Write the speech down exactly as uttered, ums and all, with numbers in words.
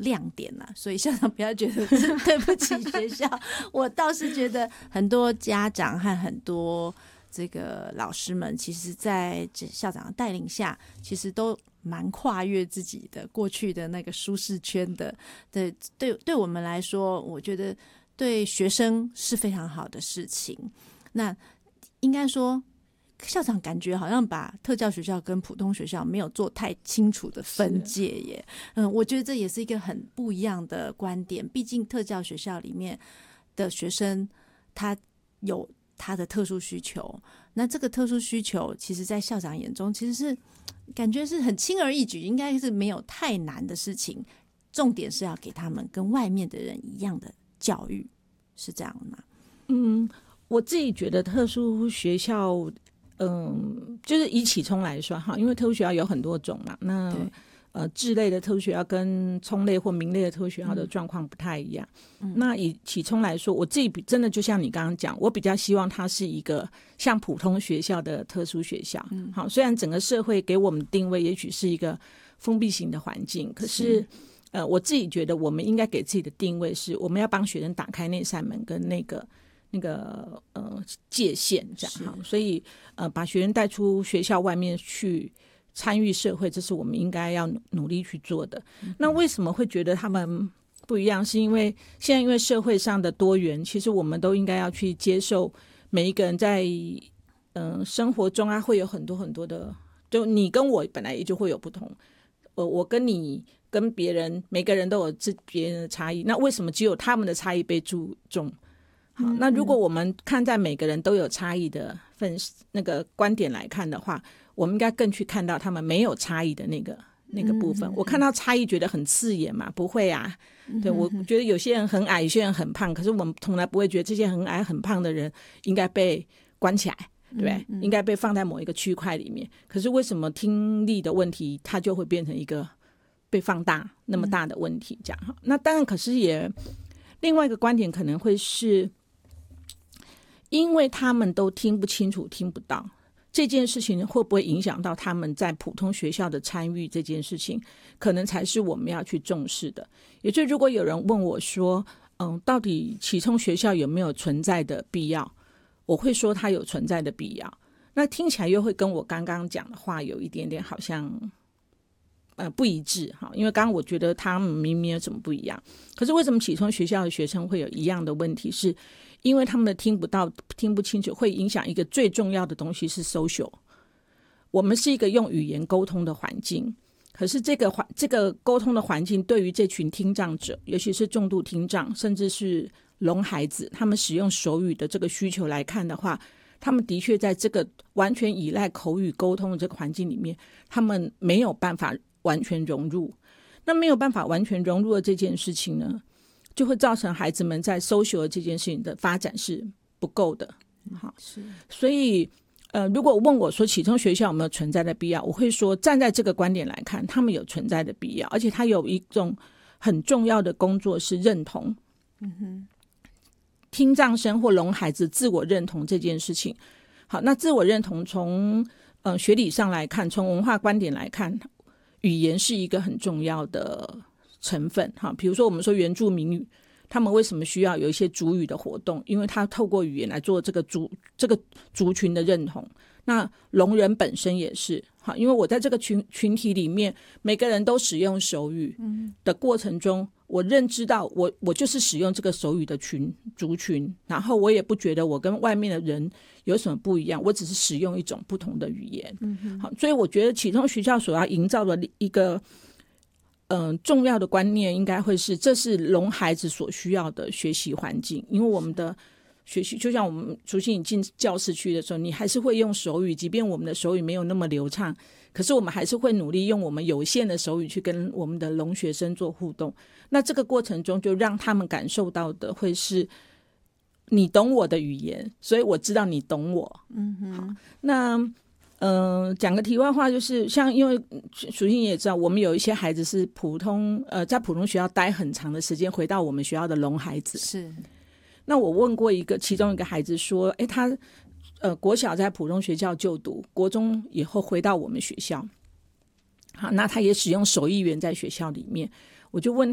亮点啊，所以校长不要觉得是对不起学校。我倒是觉得很多家长和很多这个老师们，其实在校长的带领下，其实都蛮跨越自己的过去的那个舒适圈的。对对，对我们来说，我觉得对学生是非常好的事情。那应该说，校长感觉好像把特教学校跟普通学校没有做太清楚的分界耶。嗯，我觉得这也是一个很不一样的观点。毕竟特教学校里面的学生，他有他的特殊需求，那这个特殊需求，其实在校长眼中，其实是感觉是很轻而易举，应该是没有太难的事情。重点是要给他们跟外面的人一样的教育，是这样吗？ 嗯，我自己觉得特殊学校。嗯，就是以启聪来说哈，因为特殊学校有很多种嘛，那呃智类的特殊学校跟聪类或明类的特殊学校的状况不太一样。嗯、那以启聪来说，我自己真的就像你刚刚讲，我比较希望它是一个像普通学校的特殊学校。嗯，好，虽然整个社会给我们定位也许是一个封闭型的环境，可是。是呃，我自己觉得我们应该给自己的定位是，我们要帮学生打开那扇门跟那个。那个呃界限这样哈，所以呃把学生带出学校外面去参与社会，这是我们应该要努力去做的。嗯、那为什么会觉得他们不一样？是因为现在因为社会上的多元，其实我们都应该要去接受每一个人在嗯、呃、生活中啊会有很多很多的，就你跟我本来也就会有不同，呃我跟你跟别人每个人都有自别人的差异，那为什么只有他们的差异被注重？好，那如果我们看在每个人都有差异的分那个观点来看的话，我们应该更去看到他们没有差异的那个那个部分。我看到差异觉得很刺眼嘛？不会啊，对，我觉得有些人很矮，有些人很胖，可是我们从来不会觉得这些很矮很胖的人应该被关起来，对不对？应该被放在某一个区块里面。可是为什么听力的问题它就会变成一个被放大那么大的问题？这样，那当然，可是也另外一个观点可能会是。因为他们都听不清楚听不到这件事情，会不会影响到他们在普通学校的参与，这件事情可能才是我们要去重视的。也就是如果有人问我说嗯，到底启聪学校有没有存在的必要，我会说它有存在的必要。那听起来又会跟我刚刚讲的话有一点点好像呃不一致哈，因为刚刚我觉得他们明明有什么不一样，可是为什么启聪学校的学生会有一样的问题？是因为他们的听不到听不清楚，会影响一个最重要的东西是 social。 我们是一个用语言沟通的环境，可是这个环这个沟通的环境对于这群听障者，尤其是重度听障甚至是聋孩子，他们使用手语的这个需求来看的话，他们的确在这个完全依赖口语沟通的这个环境里面，他们没有办法完全融入。那没有办法完全融入的这件事情呢，就会造成孩子们在 social 的这件事情的发展是不够的。好，是，所以呃，如果问我说启聪学校有没有存在的必要，我会说站在这个观点来看，他们有存在的必要，而且它有一种很重要的工作是认同。嗯哼，听障生或聋孩子自我认同这件事情。好，那自我认同从呃学理上来看，从文化观点来看，语言是一个很重要的成分哈。比如说我们说原住民语，他们为什么需要有一些族语的活动？因为他透过语言来做这个族这个族群的认同。那聋人本身也是哈，因为我在这个群群体里面，每个人都使用手语的过程中，我认知到我我就是使用这个手语的群族群，然后我也不觉得我跟外面的人有什么不一样，我只是使用一种不同的语言。嗯、好，所以我觉得启聪学校所要营造的一个嗯、呃、重要的观念，应该会是这是聋孩子所需要的学习环境。因为我们的学习就像我们熟悉，你进教室去的时候，你还是会用手语，即便我们的手语没有那么流畅，可是我们还是会努力用我们有限的手语去跟我们的聋学生做互动。那这个过程中就让他们感受到的会是你懂我的语言，所以我知道你懂我。嗯哼，好，那嗯、呃，讲个题外话，就是像因为属性也知道，我们有一些孩子是普通呃在普通学校待很长的时间，回到我们学校的聋孩子。是，那我问过一个其中一个孩子说，诶，他呃国小在普通学校就读，国中以后回到我们学校，好，那他也使用手译员在学校里面，我就问